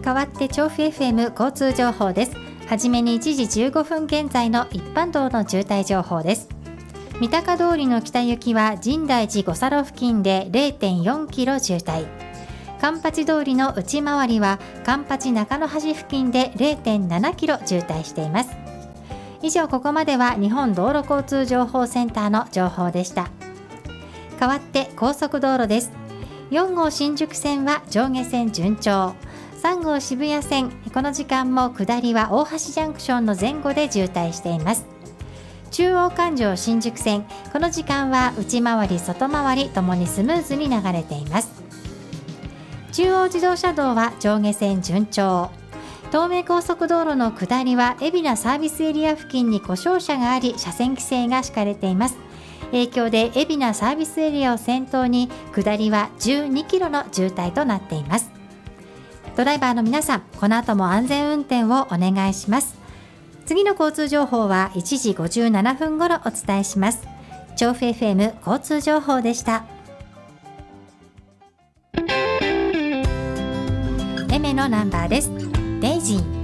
代わって調布 FM 交通情報です。はじめに1時15分現在の一般道の渋滞情報です。三鷹通りの北行きは深大寺五差路付近で 0.4 キロ渋滞。環八通りの内回りは環八中野橋付近で 0.7 キロ渋滞しています。以上、ここまでは日本道路交通情報センターの情報でした。代わって高速道路です。4号新宿線は上下線順調。3号渋谷線、この時間も下りは大橋ジャンクションの前後で渋滞しています。中央環状新宿線、この時間は内回り外回りともにスムーズに流れています。中央自動車道は上下線順調。東名高速道路の下りは海老名サービスエリア付近に故障車があり、車線規制が敷かれています。影響で海老名サービスエリアを先頭に下りは12キロの渋滞となっています。ドライバーの皆さん、この後も安全運転をお願いします。次の交通情報は1時57分頃お伝えします。調布 FM 交通情報でした。エメのナンバーです。デイジー。